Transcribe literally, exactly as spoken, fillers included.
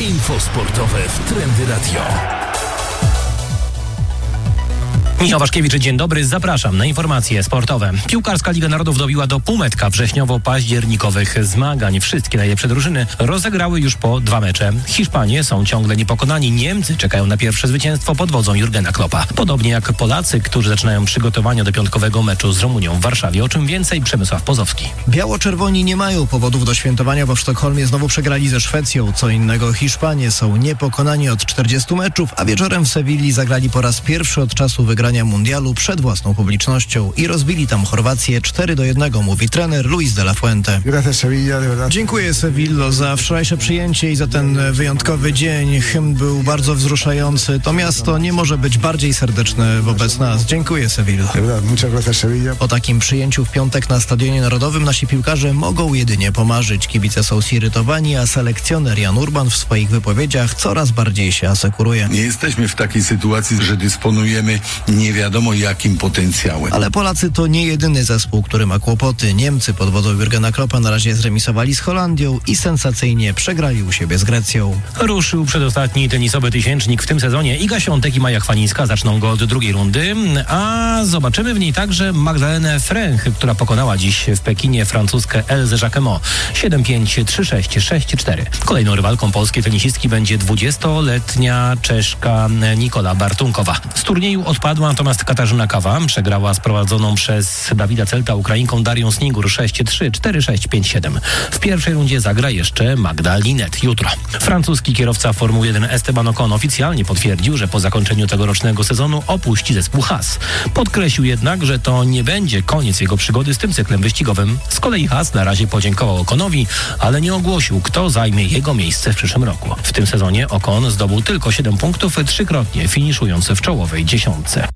Info sportowe w Trendy Radio. Michał Waszkiewicz, dzień dobry, zapraszam na informacje sportowe. Piłkarska Liga Narodów dobiła do półmetka wrześniowo-październikowych zmagań. Wszystkie najlepsze drużyny rozegrały już po dwa mecze. Hiszpanie są ciągle niepokonani, Niemcy czekają na pierwsze zwycięstwo pod wodzą Jurgena Kloppa. Podobnie jak Polacy, którzy zaczynają przygotowania do piątkowego meczu z Rumunią w Warszawie. O czym więcej Przemysław Pozowski. Biało-czerwoni nie mają powodów do świętowania, bo w Sztokholmie znowu przegrali ze Szwecją. Co innego Hiszpanie są niepokonani od czterdziestu meczów, a wieczorem w Sewilli zagrali po raz pierwszy od czasu wygrania mundialu przed własną publicznością i rozbili tam Chorwację cztery do jednego, mówi trener Luis de la Fuente. Dziękuję Sewillo za wczorajsze przyjęcie i za ten wyjątkowy dzień. Hymn był bardzo wzruszający. To miasto nie może być bardziej serdeczne wobec nas. Dziękuję Sewillo. Po takim przyjęciu w piątek na Stadionie Narodowym nasi piłkarze mogą jedynie pomarzyć. Kibice są zirytowani, a selekcjoner Jan Urban w swoich wypowiedziach coraz bardziej się asekuruje. Nie jesteśmy w takiej sytuacji, że dysponujemy nie wiadomo jakim potencjałem. Ale Polacy to nie jedyny zespół, który ma kłopoty. Niemcy pod wodzą Jurgena Kloppa na razie zremisowali z Holandią i sensacyjnie przegrali u siebie z Grecją. Ruszył przedostatni tenisowy tysięcznik w tym sezonie. Iga Świątek i Maja Chwalińska zaczną go od drugiej rundy, a zobaczymy w niej także Magdalenę Fręch, która pokonała dziś w Pekinie francuskę Elzę Jacquemot siedem pięć, trzy sześć, sześć cztery. Kolejną rywalką polskiej tenisistki będzie dwudziestoletnia Czeszka Nikola Bartunkowa. Z turnieju odpadła natomiast Katarzyna Kawa, przegrała z prowadzoną przez Dawida Celta Ukrainką Darią Snigur sześć trzy, cztery sześć, pięć siedem. W pierwszej rundzie zagra jeszcze Magda Linette jutro. Francuski kierowca Formuły jeden Esteban Ocon oficjalnie potwierdził, że po zakończeniu tegorocznego sezonu opuści zespół Haas. Podkreślił jednak, że to nie będzie koniec jego przygody z tym cyklem wyścigowym. Z kolei Haas na razie podziękował Oconowi, ale nie ogłosił, kto zajmie jego miejsce w przyszłym roku. W tym sezonie Ocon zdobył tylko siedem punktów, trzykrotnie finiszując w czołowej dziesiątce.